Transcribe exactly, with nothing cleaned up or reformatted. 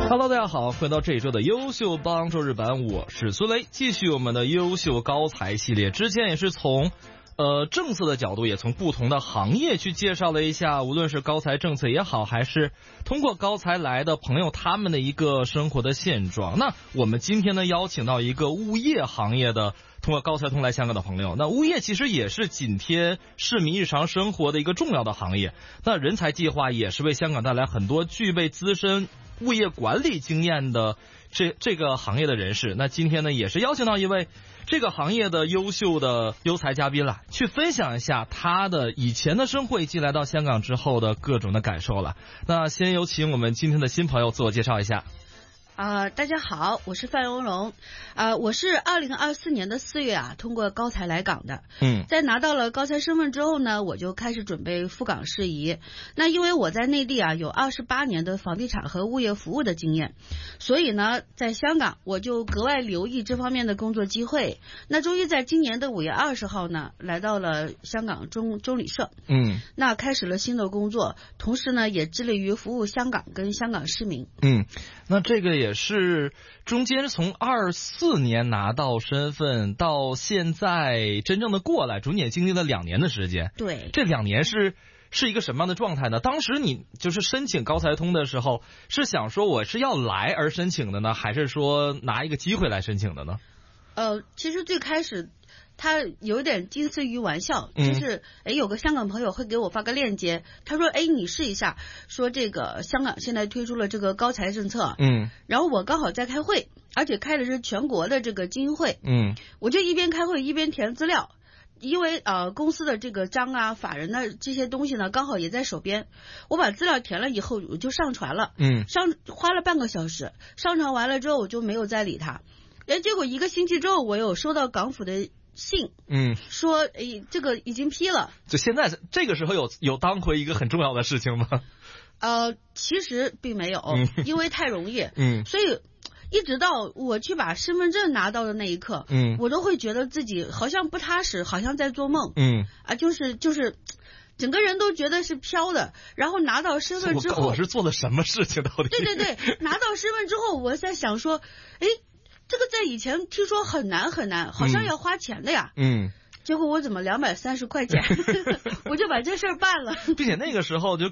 Hello， 大家好，回到这一周的优秀帮周日版，我是孙雷，继续我们的优秀高才系列。之前也是从呃政策的角度，也从不同的行业去介绍了一下，无论是高才政策也好，还是通过高才来的朋友他们的一个生活的现状。那我们今天呢，邀请到一个物业行业的通过高才通来香港的朋友。那物业其实也是紧贴市民日常生活的一个重要的行业。那人才计划也是为香港带来很多具备资深物业管理经验的这这个行业的人士。那今天呢，也是邀请到一位这个行业的优秀的优才嘉宾了，去分享一下他的以前的生活以及来到香港之后的各种的感受了。那先有请我们今天的新朋友自我介绍一下。 啊、呃，大家好，我是范荣荣，啊、呃，我是二零二四年的四月啊，通过高才来港的。 嗯， 在拿到了高才身份之后呢，我就开始准备赴港事宜。那因为我在内地啊有二十八年的房地产和物业服务的经验，所以呢，在香港我就格外留意这方面的工作机会。那终于在今年的五月二十号呢，来到了香港中中旅社。 嗯， 那开始了新的工作，同时呢，也致力于服务香港跟香港市民。 嗯，那这个也。也是中间从二四年拿到身份到现在真正的过来，中间也经历了两年的时间。 对， 这两年是是一个什么样的状态呢？当时你就是申请高才通的时候，是想说我是要来而申请的呢，还是说拿一个机会来申请的呢？ 呃，其实最开始他有点近似于玩笑，就是哎，有个香港朋友会给我发个链接，他说哎，你试一下，说这个香港现在推出了这个高才政策， 嗯， 然后我刚好在开会，而且开的是全国的这个精英会， 嗯， 我就一边开会一边填资料，因为呃公司的这个章啊、法人的这些东西呢，刚好也在手边，我把资料填了以后，我就上传了， 嗯， 上花了半个小时，上传完了之后我就没有再理他，哎，结果一个星期之后，我有收到港府的信， 嗯， 说诶，这个已经批了。 就现在这个时候有有当回一个很重要的事情吗？ 呃，其实并没有， 嗯、 因为太容易， 嗯， 所以一直到我去把身份证拿到的那一刻， 嗯， 我都会觉得自己好像不踏实，好像在做梦， 嗯， 啊，就是就是整个人都觉得是飘的。然后拿到身份之后， 我, 我是做了什么事情到底？ 对对对，拿到身份之后，我在想说，哎。这个在以前听说很难很难，好像要花钱的呀。 嗯， 结果我怎么两百三十块钱，我就把这事儿办了。 并且那个时候就